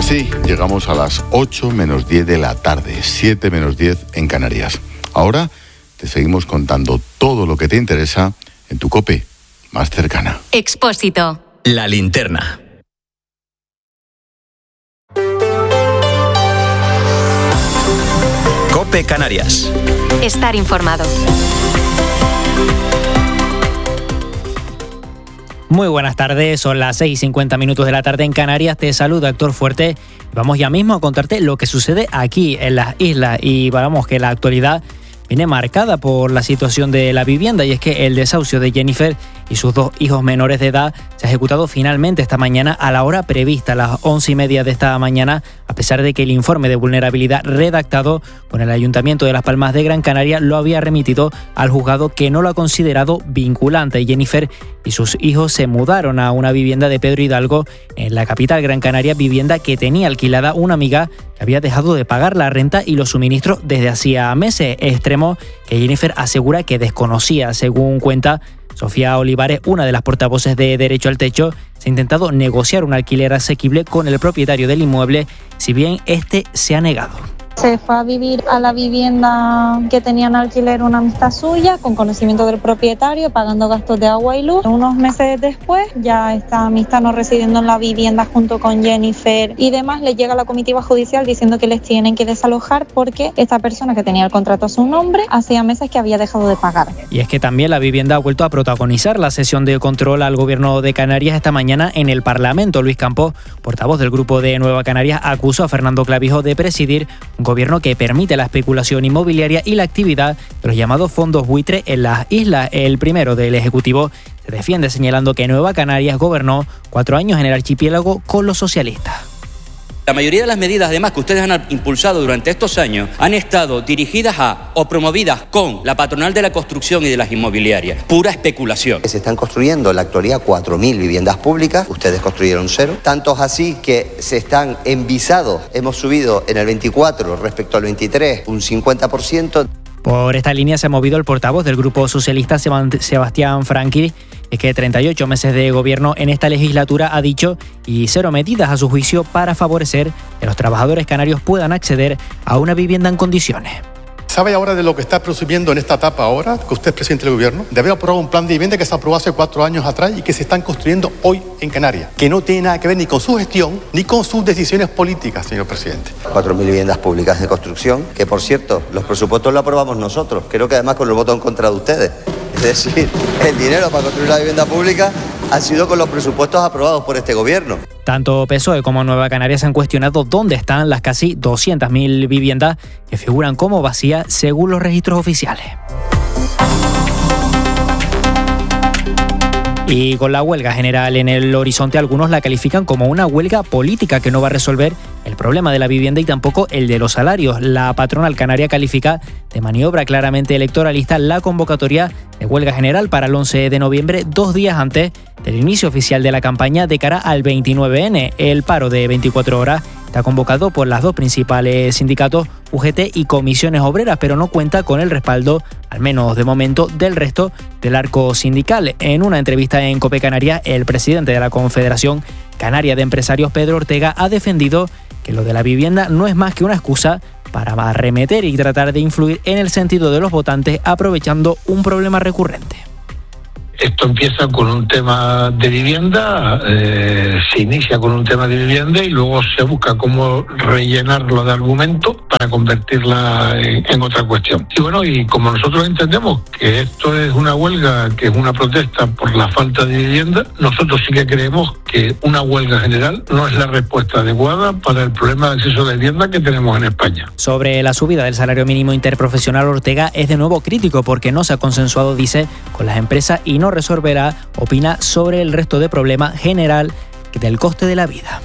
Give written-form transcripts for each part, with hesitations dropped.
Así llegamos a las 8 menos 10 de la tarde, 7 menos 10 en Canarias. Ahora te seguimos contando todo lo que te interesa en tu COPE más cercana. Expósito. La linterna. COPE Canarias. Estar informado. Muy buenas tardes, son las 6:50 de la tarde en Canarias. Te saluda Héctor Fuerte. Vamos ya mismo a contarte lo que sucede aquí en las islas y vamos que la actualidad viene marcada por la situación de la vivienda, y es que el desahucio de Jennifer y sus 2 hijos menores de edad se ha ejecutado finalmente esta mañana a la hora prevista, a las 11:30 de esta mañana, a pesar de que el informe de vulnerabilidad redactado con el Ayuntamiento de Las Palmas de Gran Canaria lo había remitido al juzgado, que no lo ha considerado vinculante. Jennifer y sus hijos se mudaron a una vivienda de Pedro Hidalgo en la capital Gran Canaria, vivienda que tenía alquilada una amiga que había dejado de pagar la renta y los suministros desde hacía meses, extremo que Jennifer asegura que desconocía. Según cuenta Sofía Olivares, una de las portavoces de Derecho al Techo, se ha intentado negociar un alquiler asequible con el propietario del inmueble, si bien este se ha negado. Se fue a vivir a la vivienda que tenía en alquiler una amistad suya, con conocimiento del propietario, pagando gastos de agua y luz. Unos meses después, ya esta amistad no residiendo en la vivienda junto con Jennifer y demás, le llega la comitiva judicial diciendo que les tienen que desalojar porque esta persona, que tenía el contrato a su nombre, hacía meses que había dejado de pagar. Y es que también la vivienda ha vuelto a protagonizar la sesión de control al Gobierno de Canarias esta mañana en el Parlamento. Luis Campos, portavoz del Grupo de Nueva Canarias, acusó a Fernando Clavijo de presidir un gobierno que permite la especulación inmobiliaria y la actividad de los llamados fondos buitre en las islas. El primero del Ejecutivo se defiende señalando que Nueva Canarias gobernó 4 años en el archipiélago con los socialistas. La mayoría de las medidas, además, que ustedes han impulsado durante estos años han estado dirigidas a o promovidas con la patronal de la construcción y de las inmobiliarias. Pura especulación. Se están construyendo en la actualidad 4.000 viviendas públicas, ustedes construyeron 0. Tantos así que se están en visado. Hemos subido en el 24 respecto al 23 un 50%. Por esta línea se ha movido el portavoz del Grupo Socialista, Sebastián Franqui, es que 38 meses de gobierno en esta legislatura, ha dicho, y 0 medidas a su juicio para favorecer que los trabajadores canarios puedan acceder a una vivienda en condiciones. ¿Sabe ahora de lo que está presumiendo en esta etapa ahora, que usted es presidente del gobierno? De haber aprobado un plan de vivienda que se aprobó hace 4 años atrás y que se están construyendo hoy en Canarias, que no tiene nada que ver ni con su gestión ni con sus decisiones políticas, señor presidente. 4.000 viviendas públicas de construcción, que por cierto, los presupuestos los aprobamos nosotros, creo que además con el voto en contra de ustedes. Es decir, el dinero para construir la vivienda pública ha sido con los presupuestos aprobados por este gobierno. Tanto PSOE como Nueva Canarias han cuestionado dónde están las casi 200.000 viviendas que figuran como vacías según los registros oficiales. Y con la huelga general en el horizonte, algunos la califican como una huelga política que no va a resolver el problema de la vivienda y tampoco el de los salarios. La patronal canaria califica de maniobra claramente electoralista la convocatoria de huelga general para el 11 de noviembre, 2 días antes del inicio oficial de la campaña de cara al 29N. El paro de 24 horas está convocado por las 2 principales sindicatos, UGT y Comisiones Obreras, pero no cuenta con el respaldo, al menos de momento, del resto del arco sindical. En una entrevista en COPE Canarias, el presidente de la Confederación Canaria de Empresarios, Pedro Ortega, ha defendido que lo de la vivienda no es más que una excusa para arremeter y tratar de influir en el sentido de los votantes, aprovechando un problema recurrente. Esto empieza con un tema de vivienda, se inicia con un tema de vivienda y luego se busca cómo rellenarlo de argumentos para convertirla en otra cuestión. Y bueno, y como nosotros entendemos que esto es una huelga, que es una protesta por la falta de vivienda, nosotros sí que creemos que una huelga general no es la respuesta adecuada para el problema de acceso a la vivienda que tenemos en España. Sobre la subida del salario mínimo interprofesional, Ortega es de nuevo crítico porque no se ha consensuado, dice, con las empresas y no resolverá, opina, sobre el resto de problema general del coste de la vida.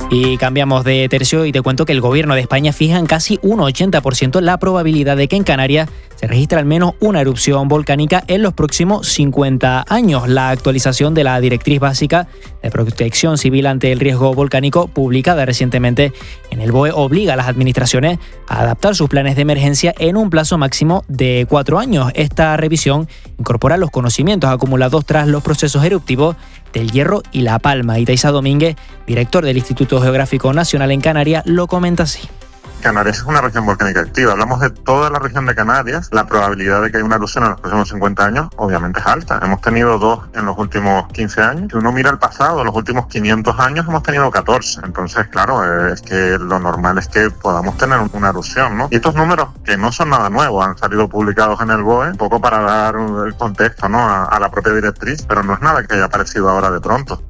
Y cambiamos de tercio y te cuento que el gobierno de España fija en casi un 80% la probabilidad de que en Canarias se registre al menos una erupción volcánica en los próximos 50 años. La actualización de la Directriz Básica de Protección Civil ante el Riesgo Volcánico, publicada recientemente en el BOE, obliga a las administraciones a adaptar sus planes de emergencia en un plazo máximo de 4 años. Esta revisión incorpora los conocimientos acumulados tras los procesos eruptivos del Hierro y La Palma. Y Taisa Domínguez, director del Instituto Geográfico Nacional en Canarias, lo comenta así. Canarias es una región volcánica activa. Hablamos de toda la región de Canarias. La probabilidad de que haya una erupción en los próximos 50 años obviamente es alta. Hemos tenido 2 en los últimos 15 años. Si uno mira el pasado, los últimos 500 años hemos tenido 14. Entonces, claro, es que lo normal es que podamos tener una erupción, ¿no? Y estos números, que no son nada nuevos, han salido publicados en el BOE, un poco para dar el contexto, ¿no?, a la propia directriz, pero no es nada que haya aparecido ahora de pronto.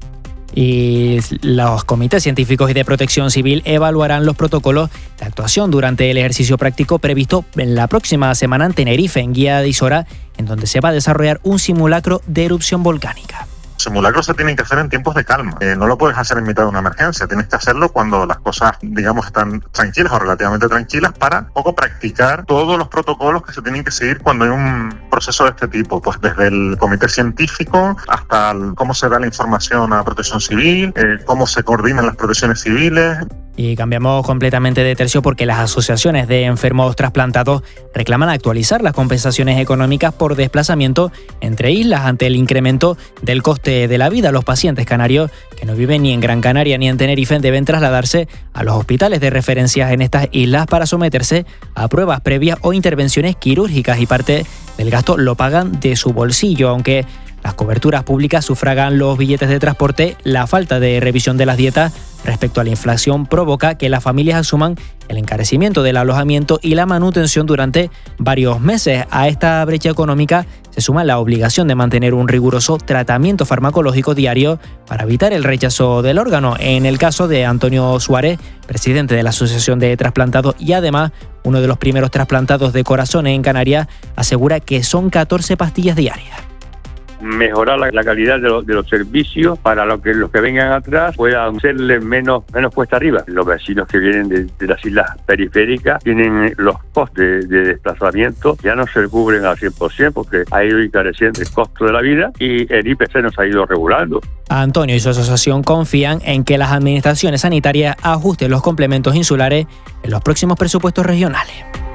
Y los comités científicos y de protección civil evaluarán los protocolos de actuación durante el ejercicio práctico previsto en la próxima semana en Tenerife, en Guía de Isora, en donde se va a desarrollar un simulacro de erupción volcánica. Simulacros se tienen que hacer en tiempos de calma. No lo puedes hacer en mitad de una emergencia. Tienes que hacerlo cuando las cosas, digamos, están tranquilas o relativamente tranquilas, para poco practicar todos los protocolos que se tienen que seguir cuando hay un proceso de este tipo. Pues desde el comité científico hasta cómo se da la información a Protección Civil, cómo se coordinan las protecciones civiles. Y cambiamos completamente de tercio porque las asociaciones de enfermos trasplantados reclaman actualizar las compensaciones económicas por desplazamiento entre islas ante el incremento del coste de la vida. Los pacientes canarios que no viven ni en Gran Canaria ni en Tenerife deben trasladarse a los hospitales de referencia en estas islas para someterse a pruebas previas o intervenciones quirúrgicas, y parte del gasto lo pagan de su bolsillo. Aunque las coberturas públicas sufragan los billetes de transporte, la falta de revisión de las dietas respecto a la inflación provoca que las familias asuman el encarecimiento del alojamiento y la manutención durante varios meses. A esta brecha económica se suma la obligación de mantener un riguroso tratamiento farmacológico diario para evitar el rechazo del órgano. En el caso de Antonio Suárez, presidente de la Asociación de Trasplantados y además uno de los primeros trasplantados de corazón en Canarias, asegura que son 14 pastillas diarias. Mejorar la calidad de los servicios para los que vengan atrás puedan serles menos cuesta arriba. Los vecinos que vienen de las islas periféricas tienen los costes de desplazamiento, ya no se cubren al 100% porque ha ido encareciendo el costo de la vida y el IPC nos ha ido regulando. Antonio y su asociación confían en que las administraciones sanitarias ajusten los complementos insulares en los próximos presupuestos regionales.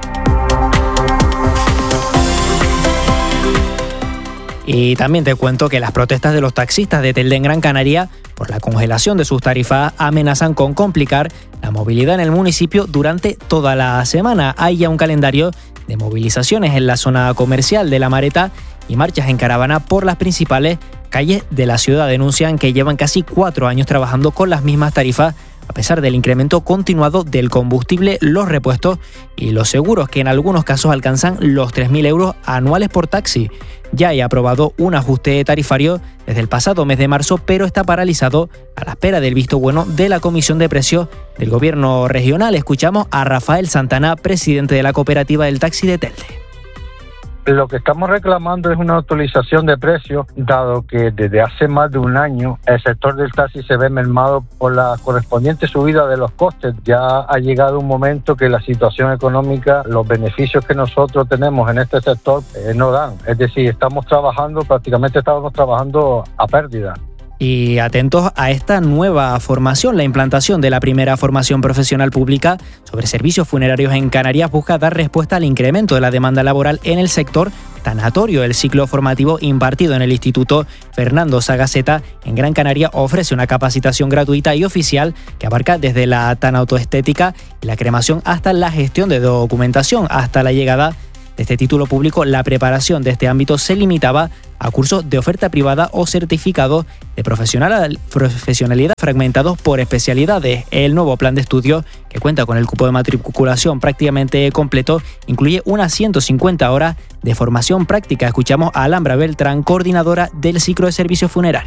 Y también te cuento que las protestas de los taxistas de Telde en Gran Canaria por la congelación de sus tarifas amenazan con complicar la movilidad en el municipio durante toda la semana. Hay ya un calendario de movilizaciones en la zona comercial de La Mareta y marchas en caravana por las principales calles de la ciudad. Denuncian que llevan casi 4 años trabajando con las mismas tarifas a pesar del incremento continuado del combustible, los repuestos y los seguros, que en algunos casos alcanzan los 3.000 euros anuales por taxi. Ya hay aprobado un ajuste tarifario desde el pasado mes de marzo, pero está paralizado a la espera del visto bueno de la Comisión de Precios del Gobierno Regional. Escuchamos a Rafael Santana, presidente de la Cooperativa del Taxi de Telde. Lo que estamos reclamando es una actualización de precios, dado que desde hace más de un año el sector del taxi se ve mermado por la correspondiente subida de los costes. Ya ha llegado un momento que la situación económica, los beneficios que nosotros tenemos en este sector no dan. Es decir, prácticamente estamos trabajando a pérdida. Y atentos a esta nueva formación. La implantación de la primera formación profesional pública sobre servicios funerarios en Canarias busca dar respuesta al incremento de la demanda laboral en el sector tanatorio. El ciclo formativo impartido en el Instituto Fernando Sagaceta en Gran Canaria ofrece una capacitación gratuita y oficial que abarca desde la tanatoestética y la cremación hasta la gestión de documentación. Hasta la llegada de este título público, la preparación de este ámbito se limitaba a cursos de oferta privada o certificados de profesionalidad fragmentados por especialidades. El nuevo plan de estudio, que cuenta con el cupo de matriculación prácticamente completo, incluye unas 150 horas de formación práctica. Escuchamos a Alhambra Beltrán, coordinadora del ciclo de servicios funerarios.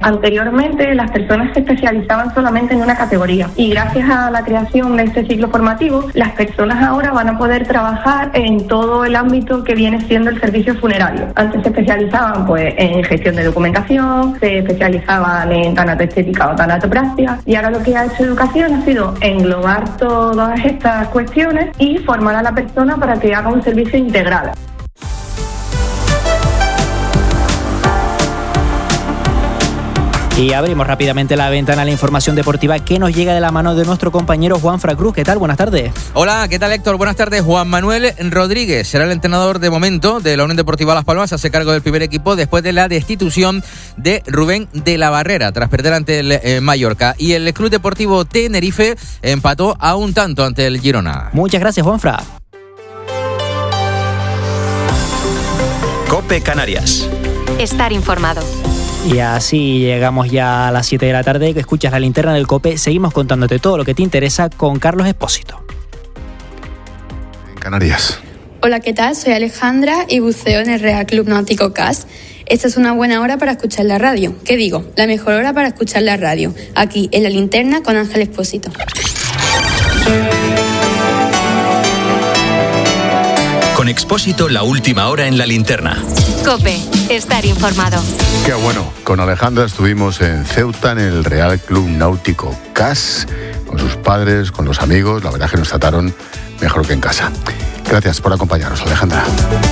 Anteriormente las personas se especializaban solamente en una categoría y gracias a la creación de este ciclo formativo, las personas ahora van a poder trabajar en todo el ámbito que viene siendo el servicio funerario. Antes se especializaban pues en gestión de documentación, se especializaban en tanatoestética o tanatopraxia, y ahora lo que ha hecho Educación ha sido englobar todas estas cuestiones y formar a la persona para que haga un servicio integral. Y abrimos rápidamente la ventana a la información deportiva que nos llega de la mano de nuestro compañero Juanfran Cruz. ¿Qué tal? Buenas tardes. Hola, ¿qué tal, Héctor? Buenas tardes. Juan Manuel Rodríguez será el entrenador de momento de la Unión Deportiva Las Palmas. Hace cargo del primer equipo después de la destitución de Rubén de la Barrera tras perder ante el Mallorca. Y el Club Deportivo Tenerife empató a un tanto ante el Girona. Muchas gracias, Juanfran. COPE Canarias. Estar informado. Y así llegamos ya a las 7 de la tarde, que escuchas la linterna del COPE. Seguimos contándote todo lo que te interesa con Carlos Espósito. En Canarias. Hola, ¿qué tal? Soy Alejandra y buceo en el Real Club Náutico CAS. Esta es una buena hora para escuchar la radio. ¿Qué digo? La mejor hora para escuchar la radio. Aquí, en la linterna, con Ángel Espósito. Con Expósito, la última hora en la linterna. COPE, estar informado. Qué bueno. Con Alejandra estuvimos en Ceuta, en el Real Club Náutico CAS, con sus padres, con los amigos. La verdad es que nos trataron mejor que en casa. Gracias por acompañarnos, Alejandra.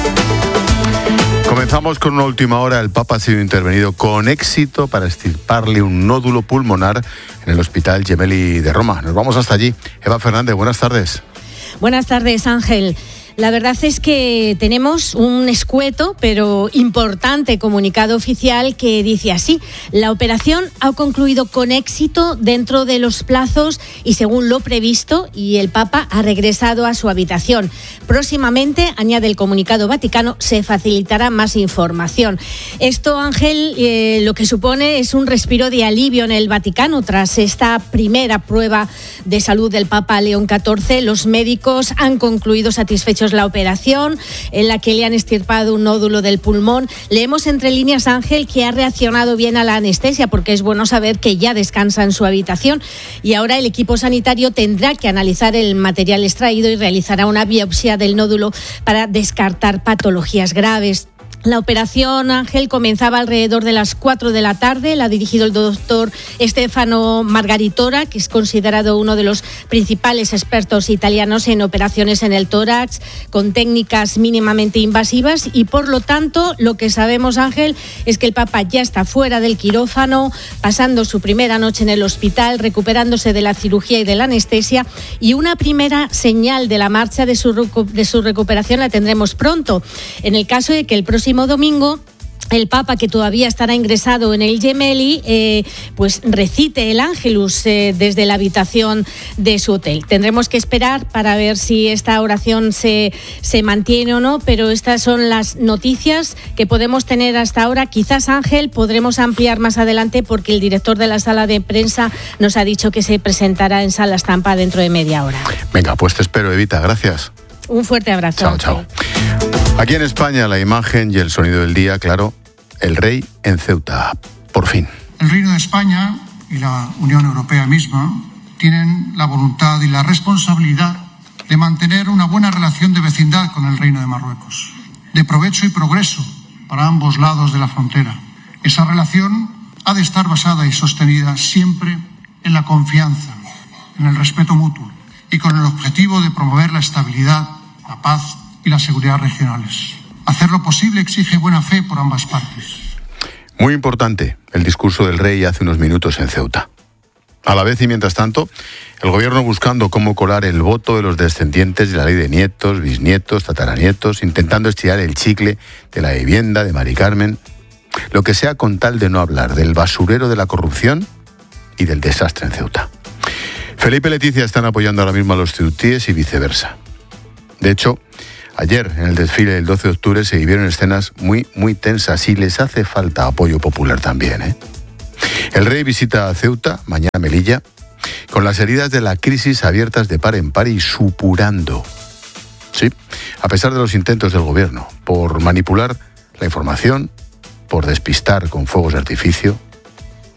Comenzamos con una última hora. El Papa ha sido intervenido con éxito para extirparle un nódulo pulmonar en el Hospital Gemelli de Roma. Nos vamos hasta allí. Eva Fernández, buenas tardes. Buenas tardes, Ángel. La verdad es que tenemos un escueto pero importante comunicado oficial que dice así: la operación ha concluido con éxito dentro de los plazos y según lo previsto, y el Papa ha regresado a su habitación. Próximamente, añade el comunicado vaticano, se facilitará más información. Esto, Ángel, lo que supone es un respiro de alivio en el Vaticano tras esta primera prueba de salud del Papa León XIV. Los médicos han concluido satisfechos la operación en la que le han extirpado un nódulo del pulmón. Leemos entre líneas, Ángel, que ha reaccionado bien a la anestesia, porque es bueno saber que ya descansa en su habitación, y ahora el equipo sanitario tendrá que analizar el material extraído y realizará una biopsia del nódulo para descartar patologías graves. La operación, Ángel, comenzaba alrededor de las 4 de la tarde. La ha dirigido el doctor Stefano Margaritora, que es considerado uno de los principales expertos italianos en operaciones en el tórax, con técnicas mínimamente invasivas, y por lo tanto lo que sabemos, Ángel, es que el Papa ya está fuera del quirófano, pasando su primera noche en el hospital, recuperándose de la cirugía y de la anestesia, y una primera señal de la marcha de su recuperación la tendremos pronto. En el caso de que el próximo domingo el Papa, que todavía estará ingresado en el Gemelli, pues recite el Ángelus desde la habitación de su hotel. Tendremos que esperar para ver si esta oración se mantiene o no, pero estas son las noticias que podemos tener hasta ahora. Quizás, Ángel, podremos ampliar más adelante, porque el director de la sala de prensa nos ha dicho que se presentará en Sala Estampa dentro de media hora. Venga, pues te espero, Evita. Gracias. Un fuerte abrazo. Chao, chao. Aquí en España, la imagen y el sonido del día, claro, el rey en Ceuta, por fin. El Reino de España y la Unión Europea misma tienen la voluntad y la responsabilidad de mantener una buena relación de vecindad con el Reino de Marruecos, de provecho y progreso para ambos lados de la frontera. Esa relación ha de estar basada y sostenida siempre en la confianza, en el respeto mutuo y con el objetivo de promover la estabilidad, la paz y la seguridad regionales. Hacer lo posible exige buena fe por ambas partes. Muy importante el discurso del rey hace unos minutos en Ceuta. A la vez y mientras tanto, el gobierno buscando cómo colar el voto de los descendientes de la ley de nietos, bisnietos, tataranietos, intentando estirar el chicle de la vivienda de Mari Carmen, lo que sea con tal de no hablar del basurero de la corrupción y del desastre en Ceuta. Felipe y Leticia están apoyando ahora mismo a los ceutíes y viceversa. De hecho, ayer en el desfile del 12 de octubre se vivieron escenas muy, muy tensas, y les hace falta apoyo popular también, ¿eh? El rey visita a Ceuta, mañana Melilla, con las heridas de la crisis abiertas de par en par y supurando. Sí, a pesar de los intentos del gobierno por manipular la información, por despistar con fuegos de artificio,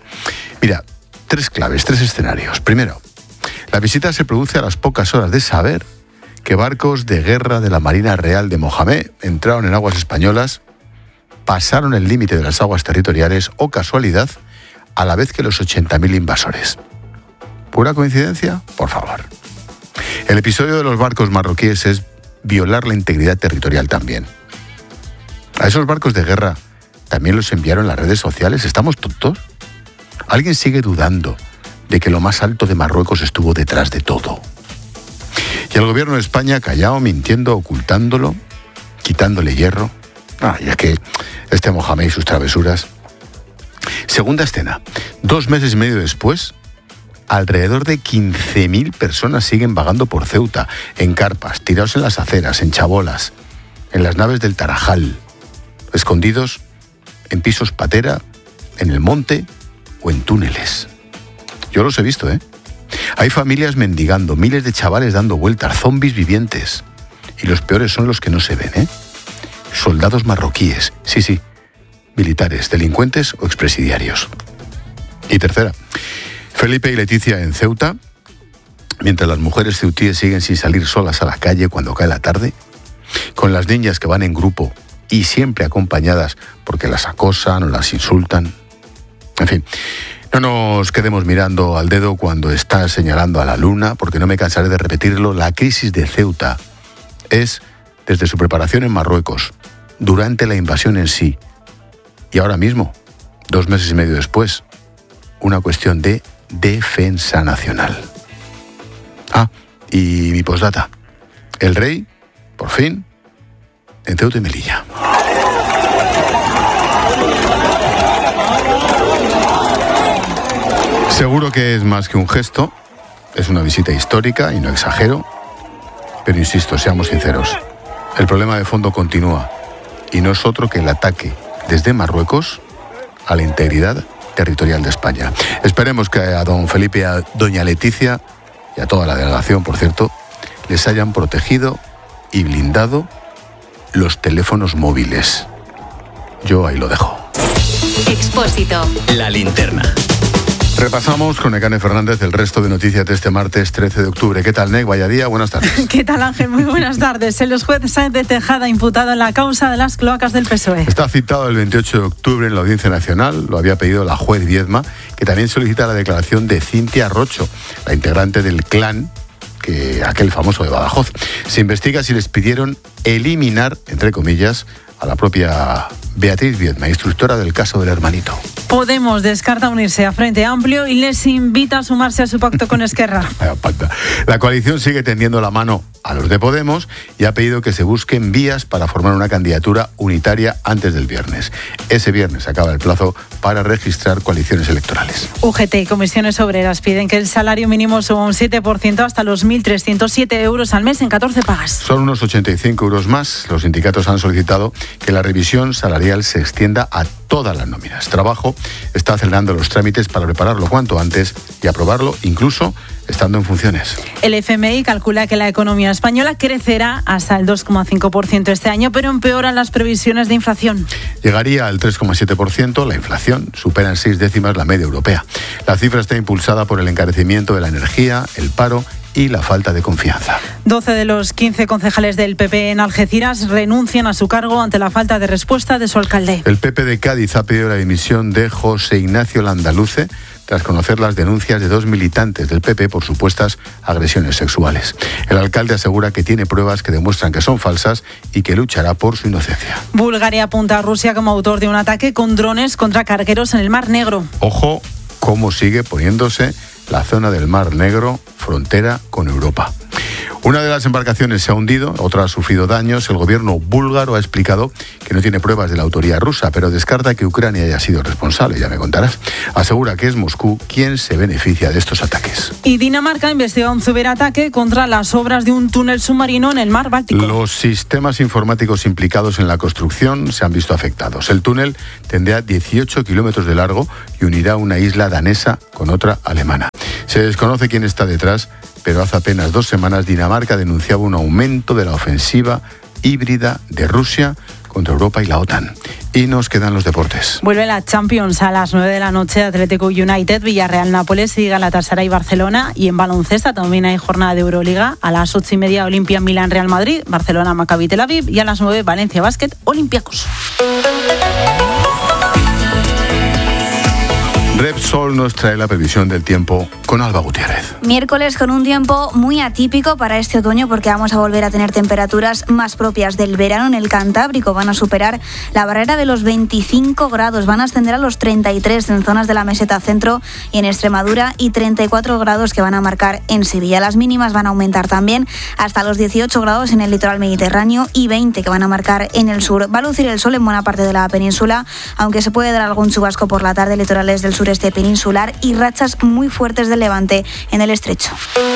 Mira, 3 claves, 3 escenarios. Primero, la visita se produce a las pocas horas de saber que barcos de guerra de la Marina Real de Mohamed entraron en aguas españolas, pasaron el límite de las aguas territoriales o casualidad, a la vez que los 80.000 invasores. ¿Pura coincidencia? Por favor. El episodio de los barcos marroquíes es violar la integridad territorial también. A esos barcos de guerra también los enviaron las redes sociales. ¿Estamos tontos? ¿Alguien sigue dudando de que lo más alto de Marruecos estuvo detrás de todo? Y el gobierno de España callado, mintiendo, ocultándolo, quitándole hierro. Ya que este Mohamed y sus travesuras. Segunda escena. 2 meses y medio después, alrededor de 15.000 personas siguen vagando por Ceuta, en carpas, tirados en las aceras, en chabolas, en las naves del Tarajal, escondidos en pisos patera, en el monte o en túneles. Yo los he visto, ¿eh? Hay familias mendigando, miles de chavales dando vueltas, zombies vivientes. Y los peores son los que no se ven, ¿eh? Soldados marroquíes, sí, militares, delincuentes o expresidiarios. Y tercera, Felipe y Leticia en Ceuta, mientras las mujeres ceutíes siguen sin salir solas a la calle cuando cae la tarde, con las niñas que van en grupo y siempre acompañadas porque las acosan o las insultan. En fin, no nos quedemos mirando al dedo cuando está señalando a la luna, porque no me cansaré de repetirlo, la crisis de Ceuta es, desde su preparación en Marruecos, durante la invasión en sí, y ahora mismo, 2 meses y medio después, una cuestión de defensa nacional. Y mi postdata. El rey, por fin, en Ceuta y Melilla. Seguro que es más que un gesto, es una visita histórica y no exagero, pero insisto, seamos sinceros, el problema de fondo continúa y no es otro que el ataque desde Marruecos a la integridad territorial de España. Esperemos que a don Felipe y a doña Leticia, y a toda la delegación, por cierto, les hayan protegido y blindado los teléfonos móviles. Yo ahí lo dejo. Expósito. La linterna. Repasamos con Nekane Fernández el resto de noticias de este martes 13 de octubre. ¿Qué tal, Nek? Vaya día, buenas tardes. ¿Qué tal, Ángel? Muy buenas tardes. El juez Sáenz de Tejada imputado en la causa de las cloacas del PSOE. Está citado el 28 de octubre en la Audiencia Nacional. Lo había pedido la juez Viedma, que también solicita la declaración de Cintia Rocho, la integrante del clan, aquel famoso de Badajoz. Se investiga si les pidieron eliminar, entre comillas, a la propia Beatriz Viedma, instructora del caso del hermanito. Podemos descarta unirse a Frente Amplio y les invita a sumarse a su pacto con Esquerra. La coalición sigue tendiendo la mano a los de Podemos y ha pedido que se busquen vías para formar una candidatura unitaria antes del viernes. Ese viernes acaba el plazo para registrar coaliciones electorales. UGT y Comisiones Obreras piden que el salario mínimo suba un 7% hasta los 1.307 euros al mes en 14 pagas. Son unos 85 euros más. Los sindicatos han solicitado que la revisión salarial se extienda a todas las nóminas. Trabajo está acelerando los trámites para prepararlo cuanto antes y aprobarlo incluso estando en funciones. El FMI calcula que la economía española crecerá hasta el 2,5% este año, pero empeoran las previsiones de inflación. Llegaría al 3,7%, la inflación supera en 6 décimas la media europea. La cifra está impulsada por el encarecimiento de la energía, el paro y la falta de confianza. 12 de los 15 concejales del PP en Algeciras renuncian a su cargo ante la falta de respuesta de su alcalde. El PP de Cádiz ha pedido la dimisión de José Ignacio Landaluce tras conocer las denuncias de 2 militantes del PP por supuestas agresiones sexuales. El alcalde asegura que tiene pruebas que demuestran que son falsas y que luchará por su inocencia. Bulgaria apunta a Rusia como autor de un ataque con drones contra cargueros en el Mar Negro. Ojo cómo sigue poniéndose la zona del Mar Negro, frontera con Europa. Una de las embarcaciones se ha hundido, otra ha sufrido daños. El gobierno búlgaro ha explicado que no tiene pruebas de la autoría rusa, pero descarta que Ucrania haya sido responsable, ya me contarás. Asegura que es Moscú quien se beneficia de estos ataques. Y Dinamarca investiga un ciberataque contra las obras de un túnel submarino en el mar Báltico. Los sistemas informáticos implicados en la construcción se han visto afectados. El túnel tendrá 18 kilómetros de largo y unirá una isla danesa con otra alemana. Se desconoce quién está detrás, pero hace apenas 2 semanas Dinamarca denunciaba un aumento de la ofensiva híbrida de Rusia contra Europa y la OTAN. Y nos quedan los deportes. Vuelve la Champions a las 9 de la noche, Atlético United, Villarreal, Nápoles y Galatasaray, Barcelona. Y en baloncesto también hay jornada de Euroliga. A las 8:30, Olimpia, Milán, Real Madrid, Barcelona, Maccabi Tel Aviv. Y a las 9, Valencia Basket, Olympiacos. Repsol nos trae la previsión del tiempo con Alba Gutiérrez. Miércoles con un tiempo muy atípico para este otoño porque vamos a volver a tener temperaturas más propias del verano. En el Cantábrico van a superar la barrera de los 25 grados, van a ascender a los 33 en zonas de la meseta centro y en Extremadura y 34 grados que van a marcar en Sevilla. Las mínimas van a aumentar también hasta los 18 grados en el litoral mediterráneo y 20 que van a marcar en el sur. Va a lucir el sol en buena parte de la península, aunque se puede dar algún chubasco por la tarde en litorales del sureste peninsular y rachas muy fuertes del levante en el estrecho.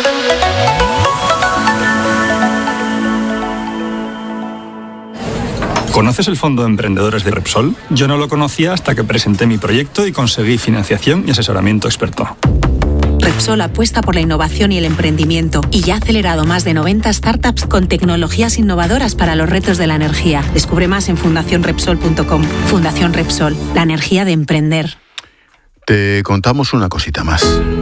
¿Conoces el Fondo de Emprendedores de Repsol? Yo no lo conocía hasta que presenté mi proyecto y conseguí financiación y asesoramiento experto. Repsol apuesta por la innovación y el emprendimiento y ya ha acelerado más de 90 startups con tecnologías innovadoras para los retos de la energía. Descubre más en fundacionrepsol.com. Fundación Repsol, la energía de emprender. Te contamos una cosita más.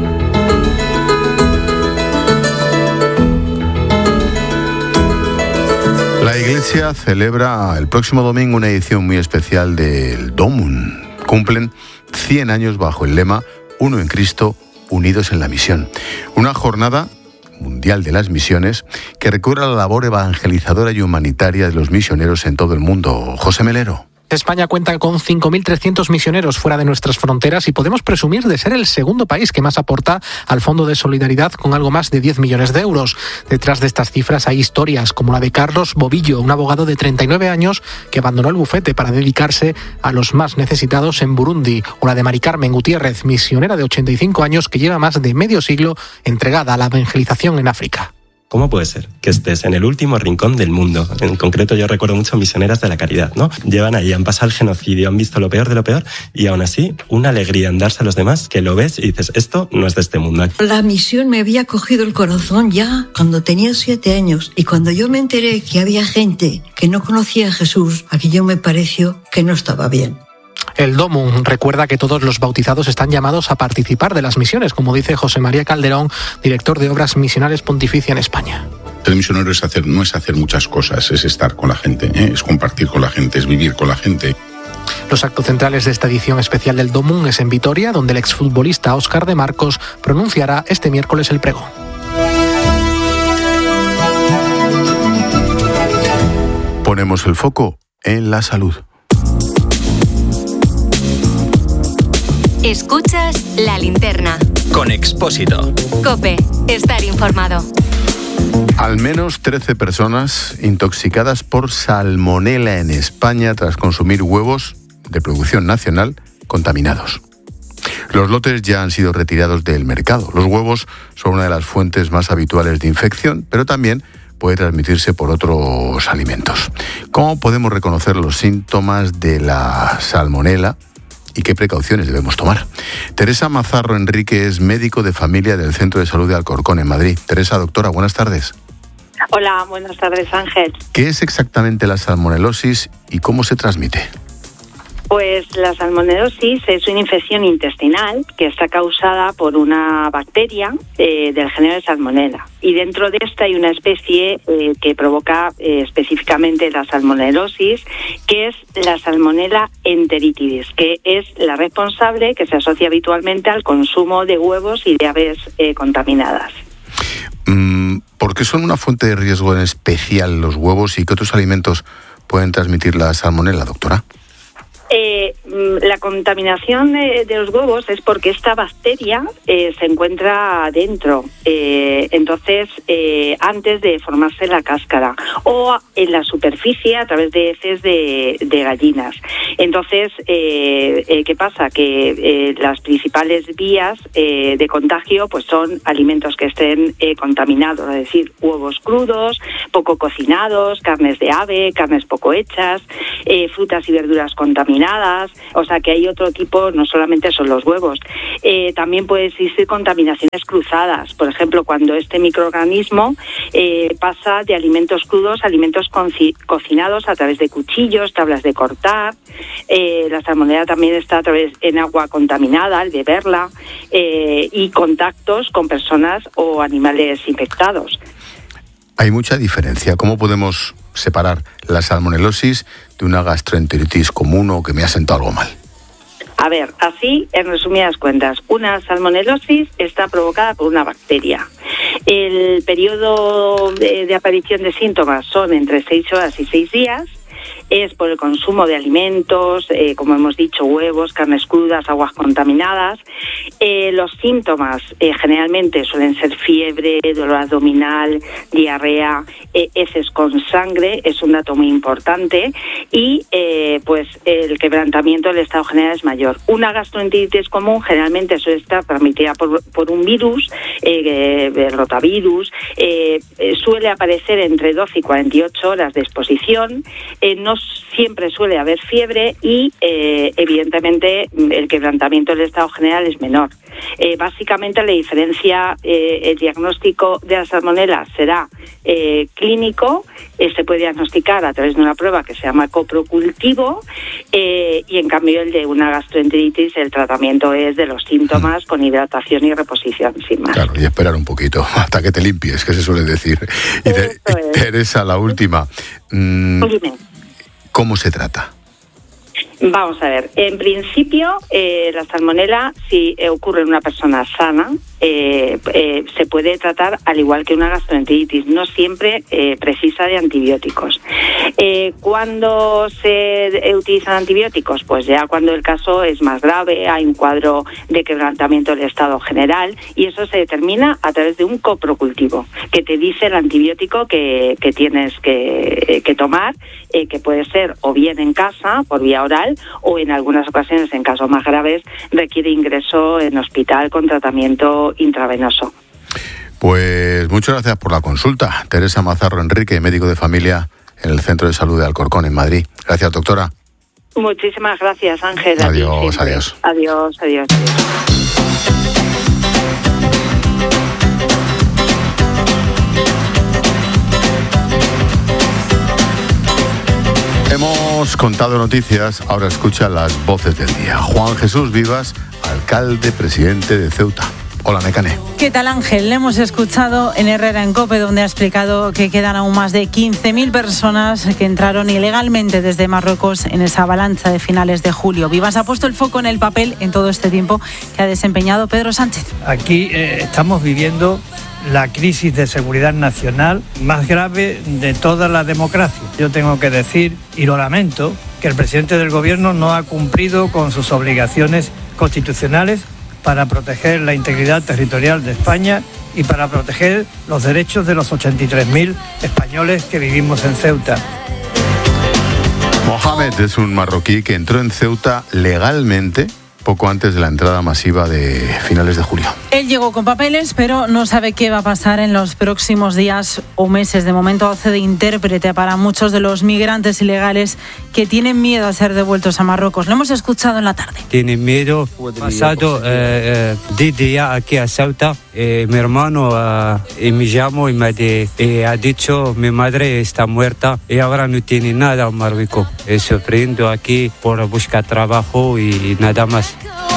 La Iglesia celebra el próximo domingo una edición muy especial del Domum. Cumplen 100 años bajo el lema Uno en Cristo, unidos en la misión. Una jornada mundial de las misiones que recuerda la labor evangelizadora y humanitaria de los misioneros en todo el mundo. José Melero. España cuenta con 5.300 misioneros fuera de nuestras fronteras y podemos presumir de ser el segundo país que más aporta al Fondo de Solidaridad con algo más de 10 millones de euros. Detrás de estas cifras hay historias como la de Carlos Bobillo, un abogado de 39 años que abandonó el bufete para dedicarse a los más necesitados en Burundi, o la de Mari Carmen Gutiérrez, misionera de 85 años que lleva más de medio siglo entregada a la evangelización en África. ¿Cómo puede ser que estés en el último rincón del mundo? En concreto, yo recuerdo mucho misioneras de la caridad, ¿no? Llevan ahí, han pasado el genocidio, han visto lo peor de lo peor y aún así una alegría en darse a los demás que lo ves y dices, esto no es de este mundo. La misión me había cogido el corazón ya cuando tenía 7 años y cuando yo me enteré que había gente que no conocía a Jesús, aquello me pareció que no estaba bien. El Domum recuerda que todos los bautizados están llamados a participar de las misiones, como dice José María Calderón, director de Obras Misionales Pontificia en España. El misionero no es hacer muchas cosas, es estar con la gente, es compartir con la gente, es vivir con la gente. Los actos centrales de esta edición especial del Domum es en Vitoria, donde el exfutbolista Óscar de Marcos pronunciará este miércoles el pregón. Ponemos el foco en la salud. Escuchas La Linterna. Con Expósito. COPE. Estar informado. Al menos 13 personas intoxicadas por salmonela en España tras consumir huevos de producción nacional contaminados. Los lotes ya han sido retirados del mercado. Los huevos son una de las fuentes más habituales de infección, pero también puede transmitirse por otros alimentos. ¿Cómo podemos reconocer los síntomas de la salmonela y qué precauciones debemos tomar? Teresa Mazarro Enrique es médico de familia del Centro de Salud de Alcorcón, en Madrid. Teresa, doctora, buenas tardes. Hola, buenas tardes, Ángel. ¿Qué es exactamente la salmonelosis y cómo se transmite? Pues la salmonelosis es una infección intestinal que está causada por una bacteria del género de Salmonella. Y dentro de esta hay una especie que provoca específicamente la salmonelosis, que es la Salmonella enteritidis, que es la responsable que se asocia habitualmente al consumo de huevos y de aves contaminadas. ¿Por qué son una fuente de riesgo en especial los huevos y qué otros alimentos pueden transmitir la salmonela, doctora? La contaminación de los huevos es porque esta bacteria se encuentra dentro, entonces antes de formarse la cáscara o en la superficie a través de heces de gallinas. Entonces, ¿qué pasa? Que las principales vías de contagio pues son alimentos que estén contaminados, es decir, huevos crudos, poco cocinados, carnes de ave, carnes poco hechas, frutas y verduras contaminadas, contaminadas, o sea que hay otro tipo, no solamente son los huevos. También puede existir contaminaciones cruzadas, por ejemplo, cuando este microorganismo pasa de alimentos crudos a alimentos cocinados a través de cuchillos, tablas de cortar. La salmonela también está a través en agua contaminada, al beberla, y contactos con personas o animales infectados. Hay mucha diferencia. ¿Cómo podemos separar la salmonelosis de una gastroenteritis común o que me ha sentado algo mal? A ver, así, en resumidas cuentas, una salmonelosis está provocada por una bacteria. El periodo de aparición de síntomas son entre 6 horas y 6 días. Es por el consumo de alimentos, como hemos dicho, huevos, carnes crudas, aguas contaminadas. Los síntomas generalmente suelen ser fiebre, dolor abdominal, diarrea, heces con sangre, es un dato muy importante, y pues el quebrantamiento del estado general es mayor. Una gastroenteritis común generalmente suele estar transmitida por un virus, el rotavirus, suele aparecer entre 12 y 48 horas de exposición, no siempre suele haber fiebre y evidentemente el quebrantamiento del estado general es menor. Básicamente la diferencia, el diagnóstico de la salmonela será clínico, se puede diagnosticar a través de una prueba que se llama coprocultivo, y en cambio el de una gastroenteritis el tratamiento es de los síntomas con hidratación y reposición, sin más. Claro, y esperar un poquito hasta que te limpies, que se suele decir. Y Teresa, la última. Dime. ¿Cómo se trata? Vamos a ver, en principio la salmonela, si ocurre en una persona sana, se puede tratar al igual que una gastroenteritis, no siempre precisa de antibióticos. ¿Cuándo se utilizan antibióticos? Pues ya cuando el caso es más grave, hay un cuadro de quebrantamiento del estado general, y eso se determina a través de un coprocultivo, que te dice el antibiótico que tienes que tomar, que puede ser o bien en casa, por vía oral, o en algunas ocasiones, en casos más graves, requiere ingreso en hospital con tratamiento intravenoso. Pues muchas gracias por la consulta. Teresa Mazarro Enrique, médico de familia en el Centro de Salud de Alcorcón, en Madrid. Gracias, doctora. Muchísimas gracias, Ángel. Adiós, adiós. Adiós, adiós, adiós. Hemos contado noticias, ahora escucha las voces del día. Juan Jesús Vivas, alcalde presidente de Ceuta. Hola, Mecane. ¿Qué tal, Ángel? Le hemos escuchado en Herrera en COPE, donde ha explicado que quedan aún más de 15.000 personas que entraron ilegalmente desde Marruecos en esa avalancha de finales de julio. Vivas ha puesto el foco en el papel en todo este tiempo que ha desempeñado Pedro Sánchez. Aquí estamos viviendo la crisis de seguridad nacional más grave de toda la democracia. Yo tengo que decir, y lo lamento, que el presidente del gobierno no ha cumplido con sus obligaciones constitucionales para proteger la integridad territorial de España y para proteger los derechos de los 83.000 españoles que vivimos en Ceuta. Mohamed es un marroquí que entró en Ceuta legalmente poco antes de la entrada masiva de finales de julio. Él llegó con papeles, pero no sabe qué va a pasar en los próximos días o meses. De momento hace de intérprete para muchos de los migrantes ilegales que tienen miedo a ser devueltos a Marruecos. Lo hemos escuchado en la tarde. Tienen miedo. Pasado 10 días aquí a Ceuta, mi hermano me llamó y me ha dicho mi madre está muerta y ahora no tiene nada en Marruecos. Sufriendo aquí por buscar trabajo y nada más.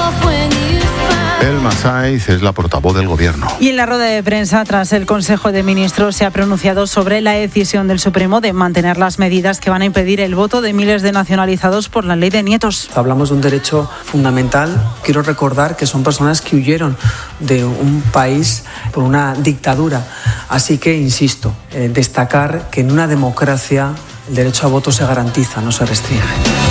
El Masaiz es la portavoz del gobierno. Y en la rueda de prensa, tras el Consejo de Ministros, se ha pronunciado sobre la decisión del Supremo de mantener las medidas que van a impedir el voto de miles de nacionalizados por la ley de nietos. Hablamos de un derecho fundamental. Quiero recordar que son personas que huyeron de un país por una dictadura. Así que, insisto, destacar que en una democracia el derecho a voto se garantiza, no se restringe.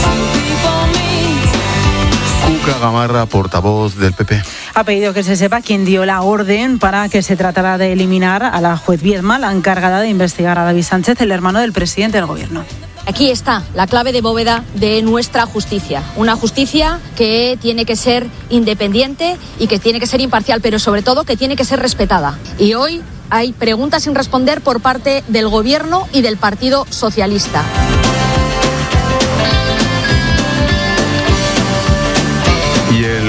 Cuca Gamarra, portavoz del PP. Ha pedido que se sepa quién dio la orden para que se tratara de eliminar a la juez Viedma, la encargada de investigar a David Sánchez, el hermano del presidente del gobierno. Aquí está la clave de bóveda de nuestra justicia. Una justicia que tiene que ser independiente y que tiene que ser imparcial, pero sobre todo que tiene que ser respetada. Y hoy hay preguntas sin responder por parte del gobierno y del Partido Socialista.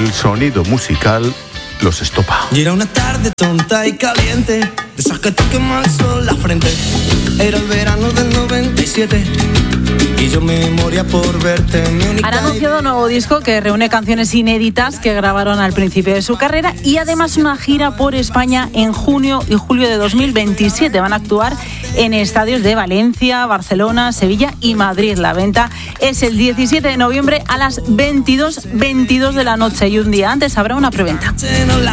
el sonido musical los estopa. Y era una tarde tonta y caliente, de esas que te quema el sol la frente. Era el verano del 97 y yo me moría por verte. Han anunciado un nuevo disco que reúne canciones inéditas que grabaron al principio de su carrera y además una gira por España en junio y julio de 2027. Van a actuar en estadios de Valencia, Barcelona, Sevilla y Madrid. La venta es el 17 de noviembre a las 22:22 de la noche y un día antes habrá una preventa.